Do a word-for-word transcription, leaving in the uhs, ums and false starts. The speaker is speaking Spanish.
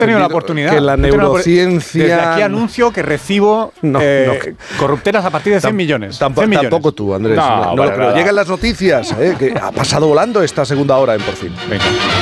tenido la oportunidad. Que la neurociencia... Desde aquí anuncio que recibo no, eh, no. corruptelas a partir de cien millones. Tampoco, cien millones. tampoco tú, Andrés. No, No, no vale, lo creo. nada. Llegan las noticias, ¿eh? Que ha pasado volando esta segunda hora en Por Fin. Venga.